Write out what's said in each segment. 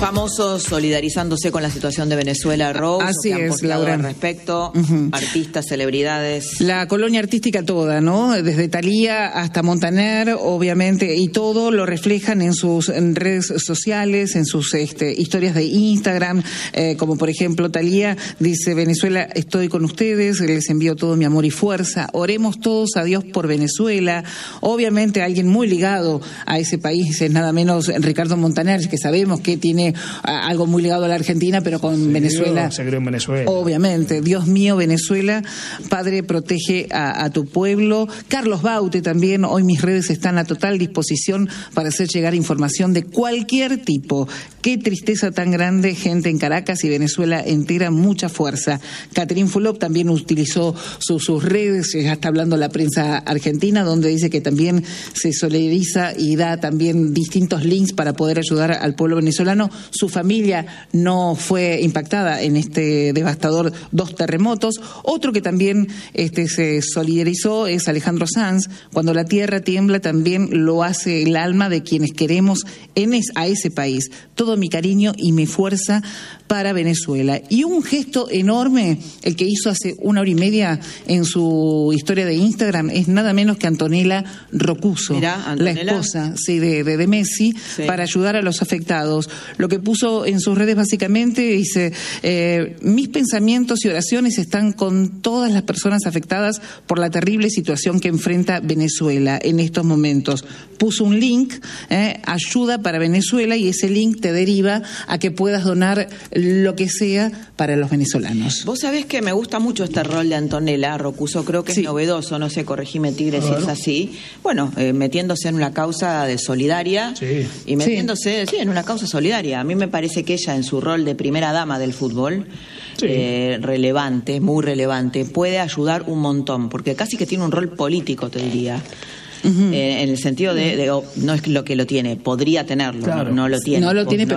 Famosos solidarizándose con la situación de Venezuela, Rose. Así que han es, Laura. Al respecto, artistas, celebridades. La colonia artística toda, ¿no? Desde Thalía hasta Montaner, obviamente, y todo lo reflejan en sus redes sociales, en sus historias de Instagram, como por ejemplo Thalía dice: Venezuela, estoy con ustedes, les envío todo mi amor y fuerza, oremos todos a Dios por Venezuela. Obviamente alguien muy ligado a ese país es nada menos Ricardo Montaner, que sabemos que tiene algo muy ligado a la Argentina, pero con Venezuela. Se creó en Venezuela. Obviamente. Dios mío, Venezuela, Padre, protege a tu pueblo. Carlos Baute también, hoy mis redes están a total disposición para hacer llegar información de cualquier tipo. Qué tristeza tan grande, gente en Caracas y Venezuela entera, mucha fuerza. Catherine Fulop también utilizó sus redes, ya está hablando la prensa argentina, donde dice que también se solidariza y da también distintos links para poder ayudar al pueblo venezolano. Su familia no fue impactada en este devastador 2 terremotos. Otro que también se solidarizó es Alejandro Sanz. Cuando la tierra tiembla también lo hace el alma de quienes queremos a ese país. Todo mi cariño y mi fuerza para Venezuela. Y un gesto enorme, el que hizo hace 1 hora y media en su historia de Instagram, es nada menos que Antonella Rocuso, la esposa de Messi, para ayudar a los afectados. Lo que puso en sus redes básicamente dice: mis pensamientos y oraciones están con todas las personas afectadas por la terrible situación que enfrenta Venezuela en estos momentos. Puso un link, ayuda para Venezuela, y ese link te deriva a que puedas donar lo que sea para los venezolanos. Vos sabés que me gusta mucho este rol de Antonella Rocuso, creo que es novedoso, no sé, corregime Tigre si es así. Bueno, metiéndose en una causa de solidaria y metiéndose en una causa solidaria. A mí me parece que ella, en su rol de primera dama del fútbol, relevante, muy relevante, puede ayudar un montón, porque casi que tiene un rol político, te diría. En el sentido de no es lo que lo tiene, podría tenerlo, claro. No lo tiene,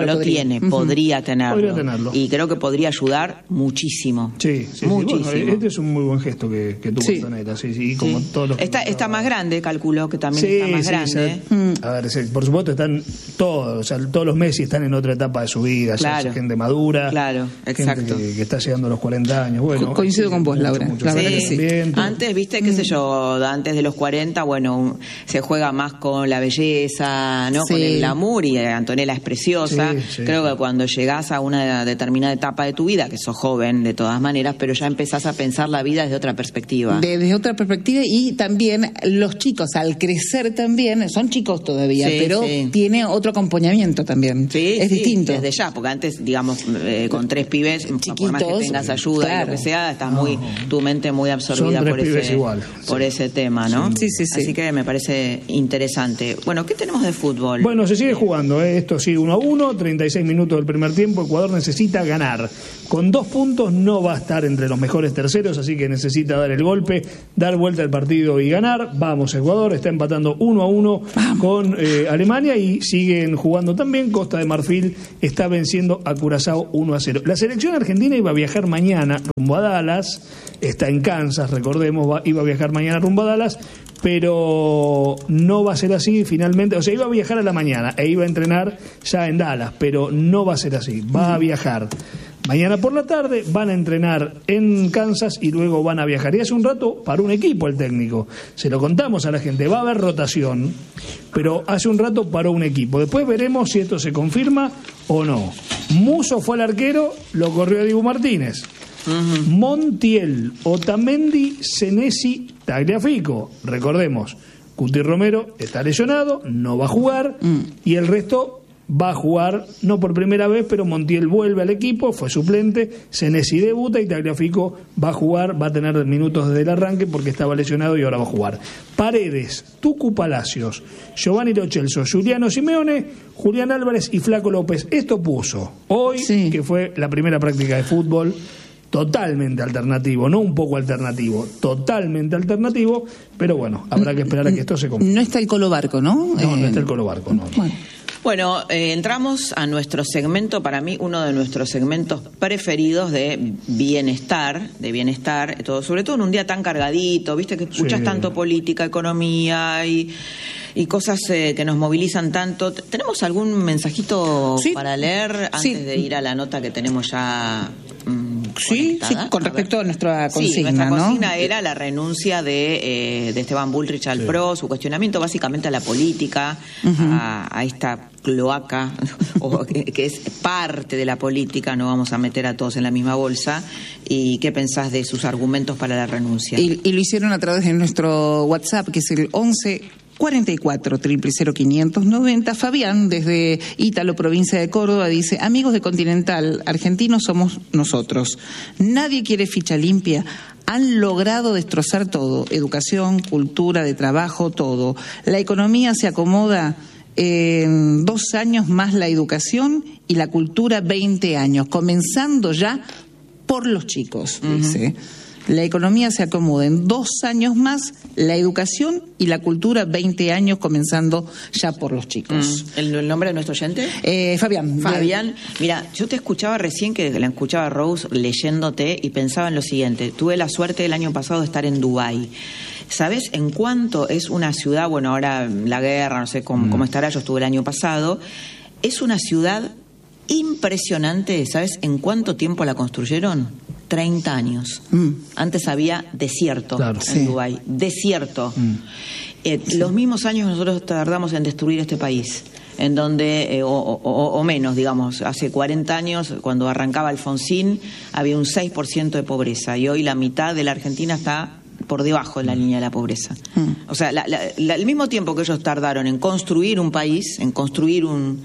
podría tenerlo. Podría tenerlo. Y creo que podría ayudar muchísimo. Muchísimo. Bueno, este es un muy buen gesto que tuvo Antonella, como todos los está más grande, calculó que también está más grande. A ver, por supuesto están todos, o sea, todos los Messi están en otra etapa de su vida, ya gente madura, exacto, gente que está llegando a los 40 años. Bueno, coincido con vos, Laura. La verdad que sí. Antes, viste, qué sé yo, antes de los 40, bueno, se juega más con la belleza, ¿no? Con el glamour, y Antonella es preciosa. Creo que cuando llegás a una determinada etapa de tu vida, que sos joven de todas maneras, pero ya empezás a pensar la vida desde otra perspectiva. Desde otra perspectiva, y también los chicos al crecer también, son chicos todavía, pero tiene otro acompañamiento también. Es distinto. Desde ya, porque antes, digamos, con 3 pibes, chiquitos, por más que tengas ayuda y lo que sea, estás tu mente muy absorbida por ese tema, ¿no? Así que me parece interesante. Bueno, ¿qué tenemos de fútbol? Bueno, se sigue jugando, esto sigue 1-1, 36 minutos del primer tiempo. Ecuador necesita ganar. Con 2 puntos no va a estar entre los mejores terceros, así que necesita dar el golpe, dar vuelta al partido y ganar. Vamos, Ecuador está empatando 1-1 con Alemania, y siguen jugando también. Costa de Marfil está venciendo a Curazao 1-0. La selección argentina iba a viajar mañana rumbo a Dallas, está en Kansas, recordemos, iba a viajar mañana rumbo a Dallas, pero no va a ser así finalmente. O sea, iba a viajar a la mañana e iba a entrenar ya en Dallas, pero no va a ser así. Va a viajar mañana por la tarde, van a entrenar en Kansas y luego van a viajar. Y hace un rato paró un equipo el técnico. Se lo contamos a la gente, va a haber rotación, pero hace un rato paró un equipo. Después veremos si esto se confirma o no. Musso fue el arquero, lo corrió Dibu Martínez. Montiel, Otamendi, Senesi, Tagliafico. Recordemos, Cuti Romero está lesionado, no va a jugar, y el resto va a jugar, no por primera vez, pero Montiel vuelve al equipo, fue suplente, Senesi debuta y Tagliafico va a jugar, va a tener minutos desde el arranque porque estaba lesionado y ahora va a jugar. Paredes, Tucu Palacios, Giovanni Lo Celso, Juliano Simeone, Julián Álvarez y Flaco López. Esto puso hoy, que fue la primera práctica de fútbol, totalmente alternativo, no un poco alternativo, totalmente alternativo, pero bueno, habrá que esperar a que esto se cumpla. No está el Colo Barco, ¿no? No está el Colo Barco, no. Bueno, entramos a nuestro segmento, para mí uno de nuestros segmentos preferidos de bienestar, todo, sobre todo en un día tan cargadito, viste que escuchas tanto política, economía y y cosas que nos movilizan tanto. ¿Tenemos algún mensajito para leer antes de ir a la nota que tenemos ya Sí, con respecto a nuestra consigna, nuestra consigna ¿no? era la renuncia de Esteban Bullrich al PRO, su cuestionamiento básicamente a la política, a esta cloaca, que es parte de la política, no vamos a meter a todos en la misma bolsa. ¿Y qué pensás de sus argumentos para la renuncia? Y lo hicieron a través de nuestro WhatsApp, que es el 11 44 000 590. Fabián, desde Ítalo, provincia de Córdoba, dice: amigos de Continental, argentinos somos nosotros. Nadie quiere ficha limpia. Han logrado destrozar todo: educación, cultura, de trabajo, todo. La economía se acomoda en 2 años más, la educación y la cultura 20 años, comenzando ya por los chicos, dice. La economía se acomoda en 2 años más, la educación y la cultura 20 años, comenzando ya por los chicos. ¿El nombre de nuestro oyente? Fabián. Fabián, mira, yo te escuchaba recién, que la escuchaba Rose leyéndote, y pensaba en lo siguiente. Tuve la suerte el año pasado de estar en Dubái. ¿Sabes en cuánto es una ciudad? Bueno, ahora la guerra, no sé cómo estará, yo estuve el año pasado. Es una ciudad impresionante. ¿Sabes en cuánto tiempo la construyeron? 30 años. Antes había desierto en Dubái. Desierto. Los mismos años nosotros tardamos en destruir este país. En donde, o menos, digamos, hace 40 años, cuando arrancaba Alfonsín, había un 6% de pobreza. Y hoy la mitad de la Argentina está por debajo de la línea de la pobreza. O sea, el mismo tiempo que ellos tardaron en construir un país, en construir un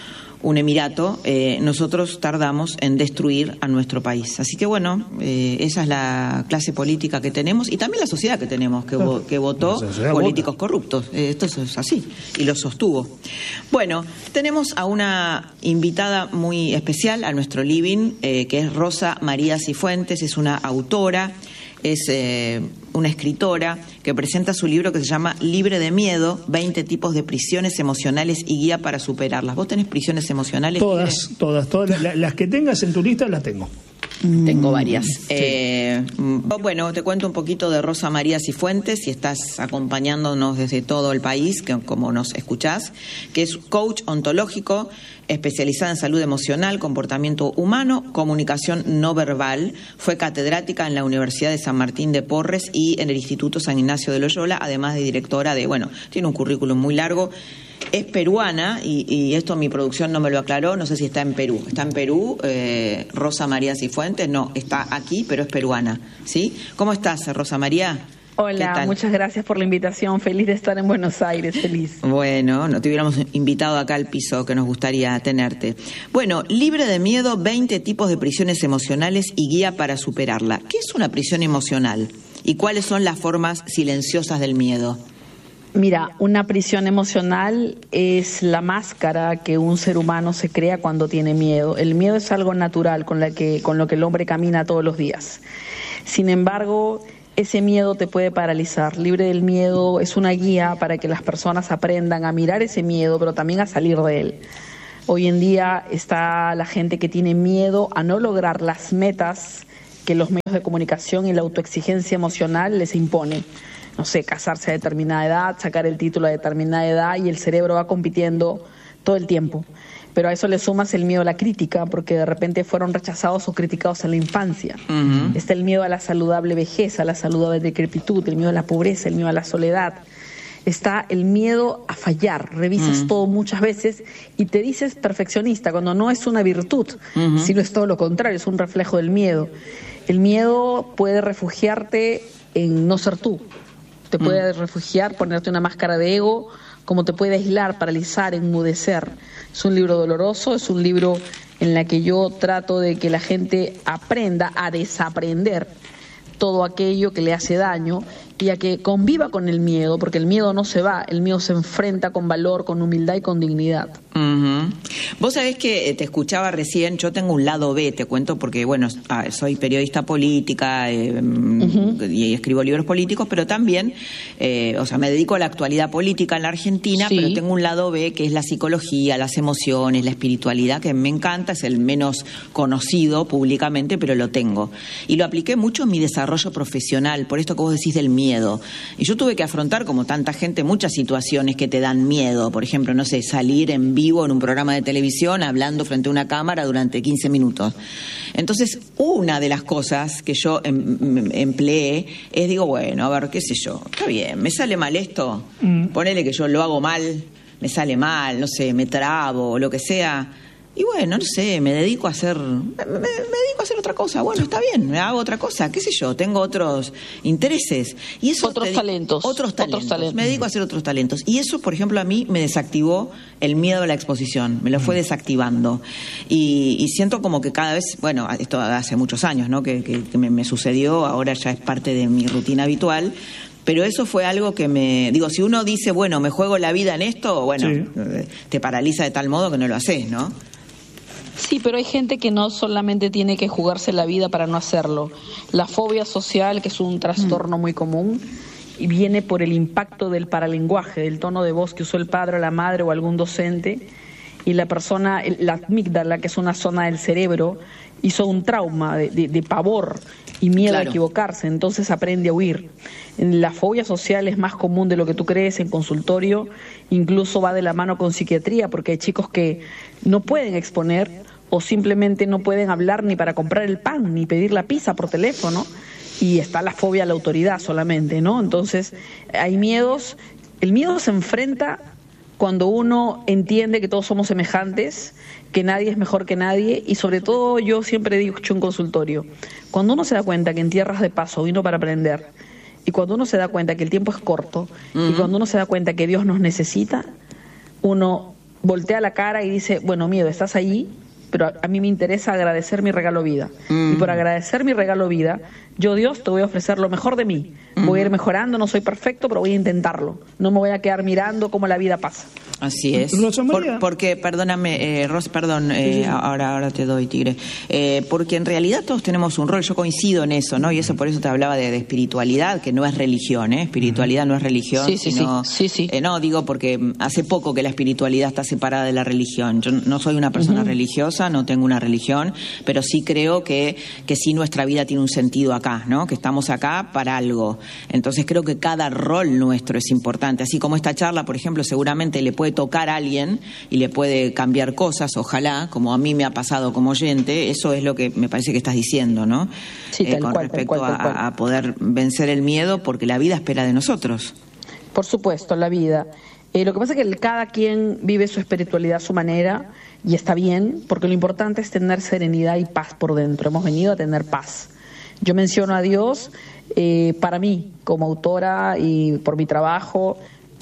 emirato, nosotros tardamos en destruir a nuestro país. Así que bueno, esa es la clase política que tenemos y también la sociedad que tenemos, que votó políticos corruptos. Esto es así y lo sostuvo. Bueno, tenemos a una invitada muy especial a nuestro living, que es Rosa María Cifuentes. Es una autora, es una escritora que presenta su libro que se llama Libre de Miedo, 20 tipos de prisiones emocionales y guía para superarlas. ¿Vos tenés prisiones emocionales? Todas. Las que tengas en tu lista las tengo. Tengo varias. Bueno, te cuento un poquito de Rosa María Cifuentes, si estás acompañándonos desde todo el país, que como nos escuchás, que es coach ontológico, especializada en salud emocional, comportamiento humano, comunicación no verbal. Fue catedrática en la Universidad de San Martín de Porres y en el Instituto San Ignacio de Loyola, además de directora tiene un currículum muy largo. Es peruana y esto mi producción no me lo aclaró, no sé si está en Perú. ¿Está en Perú, Rosa María Cifuentes? No, está aquí, pero es peruana, ¿sí? ¿Cómo estás, Rosa María? Hola, muchas gracias por la invitación. Feliz de estar en Buenos Aires, feliz. Bueno, no te hubiéramos invitado acá al piso, que nos gustaría tenerte. Bueno, Libre de Miedo, 20 tipos de prisiones emocionales y guía para superarla. ¿Qué es una prisión emocional? ¿Y cuáles son las formas silenciosas del miedo? Mira, una prisión emocional es la máscara que un ser humano se crea cuando tiene miedo. El miedo es algo natural con lo que el hombre camina todos los días. Sin embargo, ese miedo te puede paralizar. Libre del Miedo es una guía para que las personas aprendan a mirar ese miedo, pero también a salir de él. Hoy en día está la gente que tiene miedo a no lograr las metas que los medios de comunicación y la autoexigencia emocional les imponen. No sé, casarse a determinada edad, sacar el título a determinada edad, y el cerebro va compitiendo todo el tiempo. Pero a eso le sumas el miedo a la crítica, porque de repente fueron rechazados o criticados en la infancia. Está el miedo a la saludable vejez, a la saludable decrepitud, el miedo a la pobreza, el miedo a la soledad. Está el miedo a fallar. Revisas todo muchas veces y te dices perfeccionista, cuando no es una virtud, sino es todo lo contrario, es un reflejo del miedo. El miedo puede refugiarte en no ser tú. Te puede refugiar, ponerte una máscara de ego, como te puede aislar, paralizar, enmudecer. Es un libro doloroso, es un libro en la que yo trato de que la gente aprenda a desaprender todo aquello que le hace daño y a que conviva con el miedo, porque el miedo no se va, el miedo se enfrenta con valor, con humildad y con dignidad. Vos sabés que te escuchaba recién, yo tengo un lado B, te cuento, porque bueno, soy periodista política y escribo libros políticos, pero también, o sea, me dedico a la actualidad política en la Argentina, pero tengo un lado B que es la psicología, las emociones, la espiritualidad, que me encanta, es el menos conocido públicamente, pero lo tengo. Y lo apliqué mucho en mi desarrollo profesional, por esto que vos decís del miedo. Y yo tuve que afrontar, como tanta gente, muchas situaciones que te dan miedo. Por ejemplo, no sé, salir en vivo en un programa de televisión hablando frente a una cámara durante 15 minutos. Entonces, una de las cosas que yo empleé es, digo, bueno, a ver, qué sé yo, está bien, me sale mal esto, ponele que yo lo hago mal, me sale mal, no sé, me trabo o lo que sea. Y bueno, no sé, me dedico a hacer otra cosa. Bueno, está bien, me hago otra cosa, qué sé yo, tengo otros intereses. Y eso otros talentos. Me dedico a hacer otros talentos. Y eso, por ejemplo, a mí me desactivó el miedo a la exposición, me lo fue desactivando. Y siento como que cada vez, bueno, esto hace muchos años, ¿no? Que me sucedió, ahora ya es parte de mi rutina habitual. Pero eso fue algo que digo, si uno dice, bueno, me juego la vida en esto, bueno, te paraliza de tal modo que no lo haces, ¿no? Sí, pero hay gente que no solamente tiene que jugarse la vida para no hacerlo. La fobia social, que es un trastorno muy común, y viene por el impacto del paralenguaje, del tono de voz que usó el padre o la madre o algún docente, y la persona, la amígdala, que es una zona del cerebro, hizo un trauma de pavor y miedo a equivocarse, entonces aprende a huir. La fobia social es más común de lo que tú crees en consultorio, incluso va de la mano con psiquiatría, porque hay chicos que no pueden exponer o simplemente no pueden hablar ni para comprar el pan, ni pedir la pizza por teléfono, y está la fobia a la autoridad solamente, ¿no? Entonces, hay miedos, el miedo se enfrenta cuando uno entiende que todos somos semejantes, que nadie es mejor que nadie, y sobre todo yo siempre he dicho en consultorio, cuando uno se da cuenta que en tierras de paso vino para aprender, y cuando uno se da cuenta que el tiempo es corto, y cuando uno se da cuenta que Dios nos necesita, uno voltea la cara y dice, bueno, miedo, estás allí, pero a mí me interesa agradecer mi regalo vida. Y por agradecer mi regalo vida, yo, Dios, te voy a ofrecer lo mejor de mí. Voy a ir mejorando, no soy perfecto, pero voy a intentarlo. No me voy a quedar mirando cómo la vida pasa. Así es. Porque, perdóname, ahora te doy, Tigre. Porque en realidad todos tenemos un rol, yo coincido en eso, ¿no? Y eso por eso te hablaba de espiritualidad, que no es religión, ¿eh? Espiritualidad no es religión. Sí. No, digo porque hace poco que la espiritualidad está separada de la religión. Yo no soy una persona religiosa, no tengo una religión, pero sí creo que sí nuestra vida tiene un sentido acá, ¿no? Que estamos acá para algo. Entonces creo que cada rol nuestro es importante. Así como esta charla, por ejemplo, seguramente le puede tocar a alguien y le puede cambiar cosas, ojalá, como a mí me ha pasado como oyente, eso es lo que me parece que estás diciendo, ¿no? Sí, con respecto a poder vencer el miedo, porque la vida espera de nosotros. Por supuesto, la vida. Lo que pasa es que cada quien vive su espiritualidad a su manera y está bien, porque lo importante es tener serenidad y paz por dentro. Hemos venido a tener paz. Yo menciono a Dios, para mí, como autora y por mi trabajo,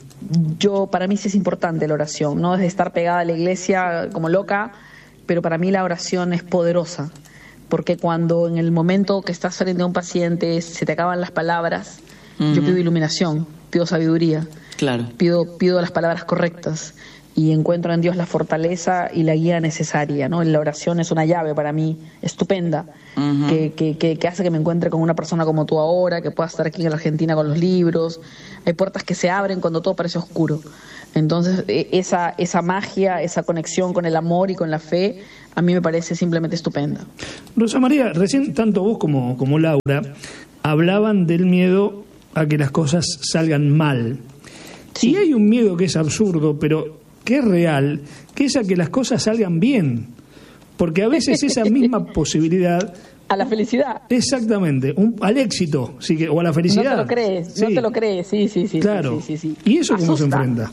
para mí sí es importante la oración, no es de estar pegada a la iglesia como loca, pero para mí la oración es poderosa, porque cuando en el momento que estás frente a un paciente se te acaban las palabras, yo pido iluminación, pido sabiduría, pido las palabras correctas y encuentro en Dios la fortaleza y la guía necesaria, ¿no? La oración es una llave para mí estupenda, que hace que me encuentre con una persona como tú ahora, que pueda estar aquí en la Argentina con los libros. Hay puertas que se abren cuando todo parece oscuro. Entonces, esa magia, esa conexión con el amor y con la fe, a mí me parece simplemente estupenda. Rosa María, recién tanto vos como Laura hablaban del miedo a que las cosas salgan mal. Sí. Y hay un miedo que es absurdo, pero que es real, que es a que las cosas salgan bien. Porque a veces esa misma posibilidad... A la felicidad. Exactamente, al éxito, o a la felicidad. No te lo crees, sí. Claro. Sí. ¿Y eso cómo se enfrenta?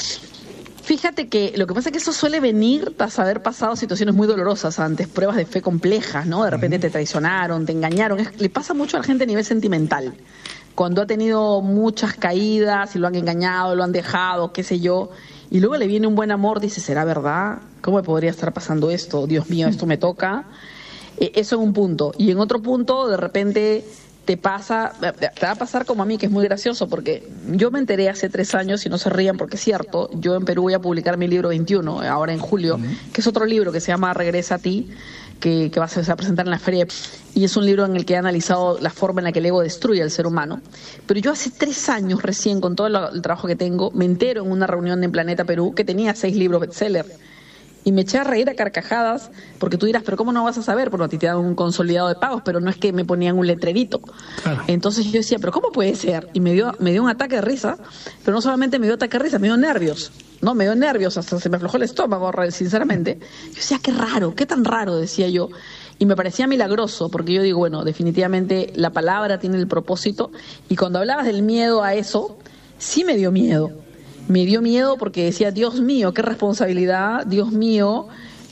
Fíjate que lo que pasa es que eso suele venir tras haber pasado situaciones muy dolorosas antes, pruebas de fe complejas, ¿no? De repente te traicionaron, te engañaron. Le pasa mucho a la gente a nivel sentimental. Cuando ha tenido muchas caídas y lo han engañado, lo han dejado, qué sé yo, y luego le viene un buen amor, dice, ¿será verdad? ¿Cómo me podría estar pasando esto? Dios mío, esto me toca. Eso en un punto. Y en otro punto, de repente, te va a pasar como a mí, que es muy gracioso, porque yo me enteré hace 3 años, y no se rían porque es cierto, yo en Perú voy a publicar mi libro 21, ahora en julio, que es otro libro que se llama Regresa a ti, que va a presentar en la feria, y es un libro en el que he analizado la forma en la que el ego destruye al ser humano. Pero yo hace 3 años recién, con todo el trabajo que tengo, me entero en una reunión en Planeta Perú que tenía 6 libros bestseller. Y me eché a reír a carcajadas, porque tú dirás, pero ¿cómo no vas a saber? Porque a ti te dan un consolidado de pagos, pero no es que me ponían un letrerito. Claro. Entonces yo decía, ¿pero cómo puede ser? Y me dio un ataque de risa, pero no solamente me dio ataque de risa, me dio nervios. No, me dio nervios, hasta se me aflojó el estómago, sinceramente. Yo decía, qué raro, qué tan raro, decía yo. Y me parecía milagroso, porque yo digo, bueno, definitivamente la palabra tiene el propósito. Y cuando hablabas del miedo a eso, sí me dio miedo. Me dio miedo porque decía, Dios mío, qué responsabilidad, Dios mío,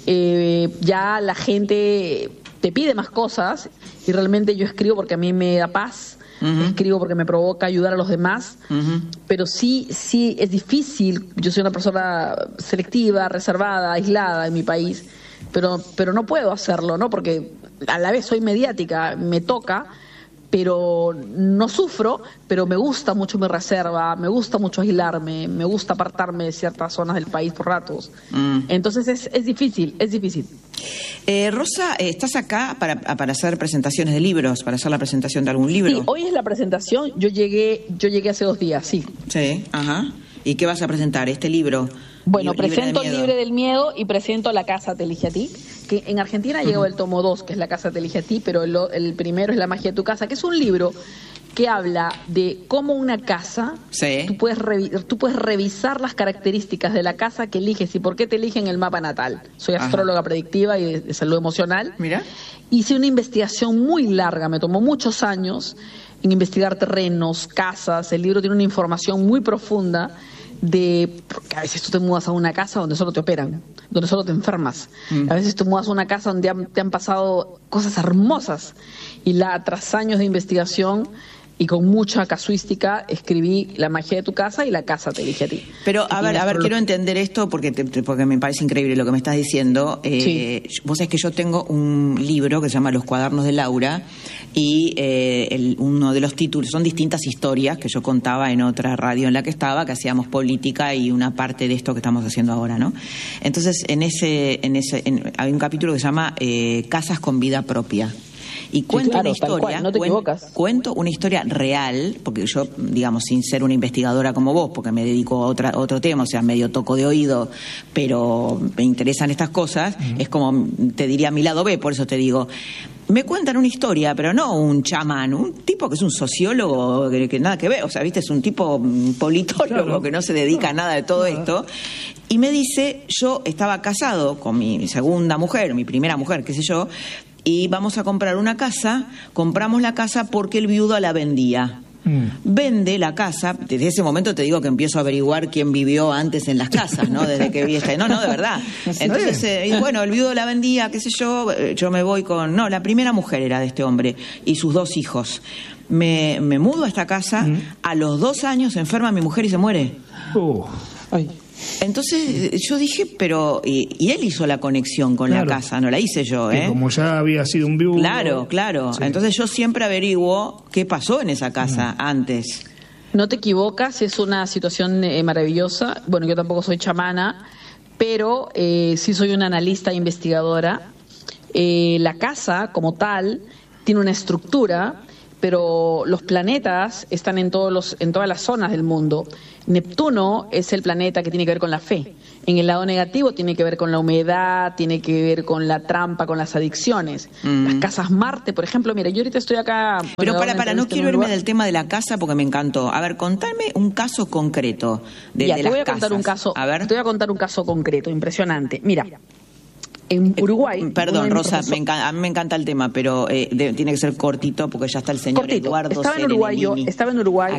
ya la gente te pide más cosas, y realmente yo escribo porque a mí me da paz, escribo porque me provoca ayudar a los demás, pero sí es difícil. Yo soy una persona selectiva, reservada, aislada en mi país, pero no puedo hacerlo, ¿no? Porque a la vez soy mediática, me toca, pero no sufro, pero me gusta mucho mi reserva, me gusta mucho aislarme, me gusta apartarme de ciertas zonas del país por ratos. Entonces es difícil, es difícil. Rosa, estás acá para hacer presentaciones de libros, para hacer la presentación de algún libro. Sí, hoy es la presentación, yo llegué hace 2 días, sí. Sí, ajá. ¿Y qué vas a presentar? ¿Este libro? Bueno, presento Libre del Miedo y presento La Casa Te Elige a Ti, que en Argentina ha llegado el tomo 2, que es La Casa Te Elige a Ti, pero el primero es La Magia de tu Casa, que es un libro que habla de cómo una casa, tú puedes revisar las características de la casa que eliges y por qué te eligen el mapa natal. Soy astróloga predictiva y de salud emocional. Mira. Hice una investigación muy larga, me tomó muchos años en investigar terrenos, casas. El libro tiene una información muy profunda porque a veces tú te mudas a una casa donde solo te operan, donde solo te enfermas. A veces tú mudas a una casa donde te han pasado cosas hermosas, y tras años de investigación y con mucha casuística escribí La Magia de tu Casa y La Casa Te Elige a Ti. Pero a ver, quiero entender esto porque me parece increíble lo que me estás diciendo. Vos sabés que yo tengo un libro que se llama Los Cuadernos de Laura, y uno de los títulos son distintas historias que yo contaba en otra radio en la que estaba, que hacíamos política y una parte de esto que estamos haciendo ahora, ¿no? Entonces hay un capítulo que se llama Casas con Vida Propia. Y cuento una historia, cual, no te equivocas. Cuento una historia real, porque yo, digamos, sin ser una investigadora como vos, porque me dedico a otro tema, o sea, medio toco de oído, pero me interesan estas cosas, es como, te diría, mi lado B, por eso te digo, me cuentan una historia, pero no un chamán, un tipo que es un sociólogo que nada que ver, o sea, viste, es un tipo politólogo que no se dedica a nada de todo esto, y me dice, yo estaba casado con mi segunda mujer, mi primera mujer, qué sé yo, y vamos a comprar una casa. Compramos la casa porque el viudo la vendía. Vende la casa. Desde ese momento te digo que empiezo a averiguar quién vivió antes en las casas, ¿no? Desde que vi esta. No, de verdad. Entonces, bueno, el viudo la vendía, qué sé yo me voy con... No, la primera mujer era de este hombre y sus 2 hijos. Me mudo a esta casa, a los 2 años se enferma mi mujer y se muere. Ay. Entonces yo dije, pero... Y él hizo la conexión con la casa, no la hice yo, ¿eh? Como ya había sido un viudo... Claro. Sí. Entonces yo siempre averiguo qué pasó en esa casa antes. No te equivocas, es una situación maravillosa. Bueno, yo tampoco soy chamana, pero sí soy una analista e investigadora. La casa, como tal, tiene una estructura, pero los planetas están en todas las zonas del mundo. Neptuno es el planeta que tiene que ver con la fe. En el lado negativo tiene que ver con la humedad, tiene que ver con la trampa, con las adicciones. Las casas Marte, por ejemplo, mira, yo ahorita estoy acá... Pero no quiero irme del tema de la casa porque me encantó. A ver, contame un caso concreto de las casas. Te voy a contar un caso concreto, impresionante. Mira, en Uruguay... Perdón, Rosa, a mí me encanta el tema, pero tiene que ser cortito porque ya está el señor Eduardo Serenellini. Estaba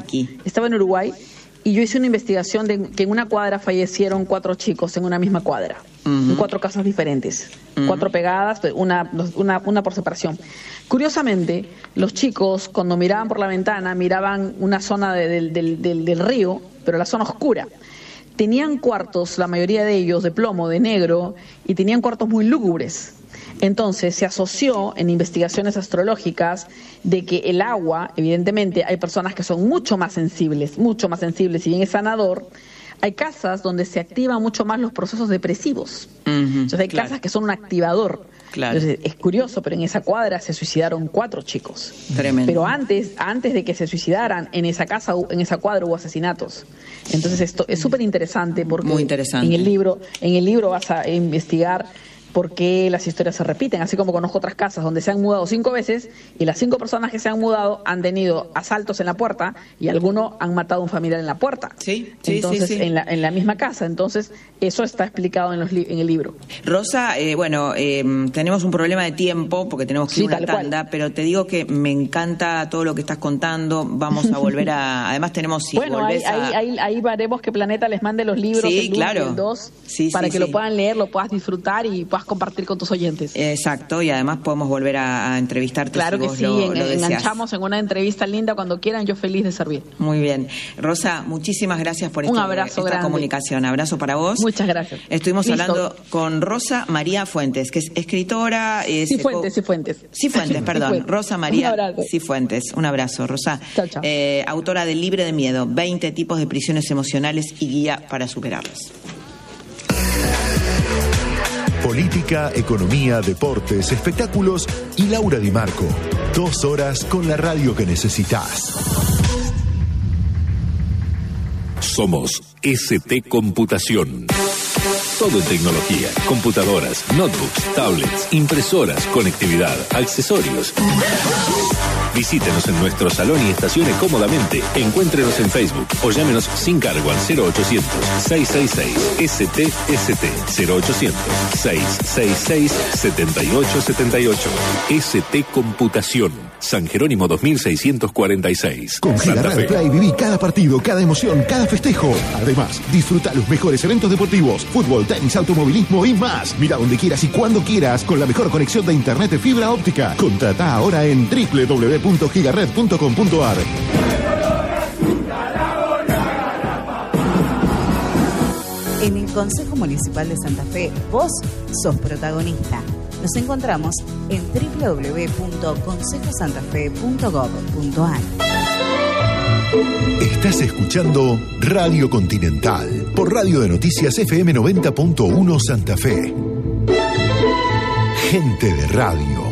en Uruguay y yo hice una investigación de que en una cuadra fallecieron 4 chicos en una misma cuadra, en 4 casas diferentes, 4 pegadas, una por separación. Curiosamente, los chicos cuando miraban por la ventana miraban una zona del río, pero la zona oscura. tenían cuartos, la mayoría de ellos, de plomo, de negro, y tenían cuartos muy lúgubres. Entonces se asoció en investigaciones astrológicas de que el agua, evidentemente, hay personas que son mucho más sensibles, si bien es sanador. Hay casas donde se activan mucho más los procesos depresivos. Entonces hay casas que son un activador. Entonces es curioso, pero en esa cuadra se suicidaron 4 chicos. Tremendo. Pero antes de que se suicidaran, en esa casa, en esa cuadra hubo asesinatos. Entonces esto es súper interesante porque muy interesante. En el libro vas a investigar por qué las historias se repiten, así como conozco otras casas donde se han mudado 5 veces y las 5 personas que se han mudado han tenido asaltos en la puerta y algunos han matado a un familiar en la puerta. Entonces, en la misma casa. Entonces, eso está explicado en el libro. Rosa, tenemos un problema de tiempo porque tenemos que ir a una tanda, pero te digo que me encanta todo lo que estás contando. Vamos a volver a... Además tenemos... ahí veremos que Planeta les mande los libros el 1 y el 2 para que lo puedan leer, lo puedas disfrutar y puedas compartir con tus oyentes. Exacto, y además podemos volver a entrevistarte. Claro si que vos sí, lo enganchamos en una entrevista linda cuando quieran, yo feliz de servir. Muy bien. Rosa, muchísimas gracias por esta comunicación. Abrazo para vos. Muchas gracias. Estuvimos hablando con Rosa María Fuentes, que es escritora... Cifuentes, perdón. Rosa María Cifuentes. Un abrazo, Rosa. Chao, chao. Autora de Libre de Miedo, 20 tipos de prisiones emocionales y guía para superarlas. Política, economía, deportes, espectáculos y Laura Di Marco. 2 horas con la radio que necesitas. Somos ST Computación. Todo en tecnología, computadoras, notebooks, tablets, impresoras, conectividad, accesorios. Visítenos en nuestro salón y estacione cómodamente. Encuéntrenos en Facebook o llámenos sin cargo al 0800-666-STST 0800-666-7878. ST Computación, San Jerónimo 2646. Con Giga Play viví cada partido, cada emoción, cada festejo. Además, disfruta los mejores eventos deportivos, fútbol, tenis, automovilismo y más. Mira donde quieras y cuando quieras con la mejor conexión de internet de fibra óptica. Contrata ahora en www.gigared.com.ar. En el Consejo Municipal de Santa Fe, vos sos protagonista. Nos encontramos en www.consejosantafe.gov.ar. Estás escuchando Radio Continental por Radio de Noticias FM 90.1 Santa Fe. Gente de radio.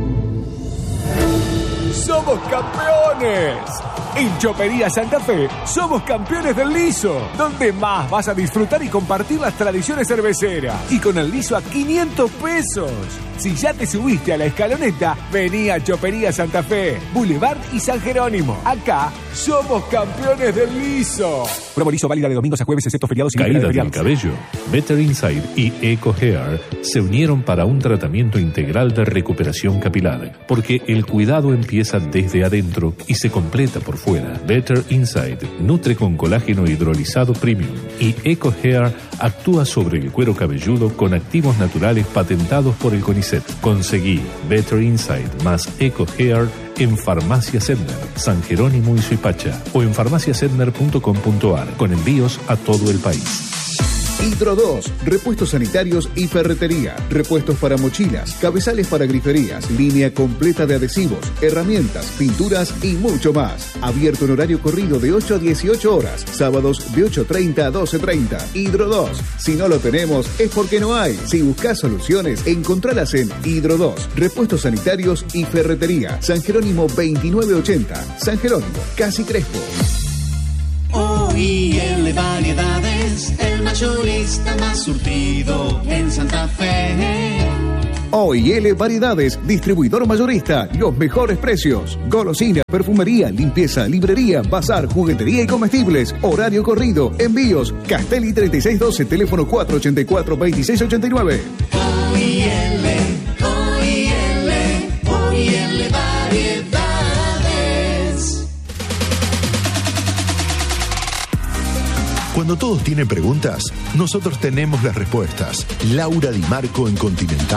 ¡Somos campeones! En Chopería Santa Fe somos campeones del liso, donde más vas a disfrutar y compartir las tradiciones cerveceras. Y con el liso a 500 pesos. Si ya te subiste a la escaloneta, vení a Chopería Santa Fe, Boulevard y San Jerónimo. Acá somos campeones del liso. Promo liso válida de domingos a jueves, excepto feriados y caída del cabello. Better Inside y Eco Hair se unieron para un tratamiento integral de recuperación capilar, porque el cuidado empieza desde adentro y se completa por fuera. Better Inside nutre con colágeno hidrolizado premium y Eco Hair actúa sobre el cuero cabelludo con activos naturales patentados por el CONICET. Conseguí Better Inside más Eco Hair en Farmacia Sedner, San Jerónimo y Suipacha o en farmaciasedner.com.ar con envíos a todo el país. Hidro 2, repuestos sanitarios y ferretería, repuestos para mochilas, cabezales para griferías, línea completa de adhesivos, herramientas, pinturas y mucho más. Abierto en horario corrido de 8 a 18 horas, sábados de 8:30 a 12:30. Hidro 2, si no lo tenemos es porque no hay. Si buscas soluciones, encontralas en Hidro 2, repuestos sanitarios y ferretería, San Jerónimo 2980, San Jerónimo, Casi Crespo. OIL Variedades, el mayorista más surtido en Santa Fe. OIL Variedades, distribuidor mayorista, los mejores precios. Golosina, perfumería, limpieza, librería, bazar, juguetería y comestibles. Horario corrido, envíos. Castelli 3612, teléfono 484-2689. OIL Variedades. Cuando todos tienen preguntas, nosotros tenemos las respuestas. Laura Di Marco en Continental.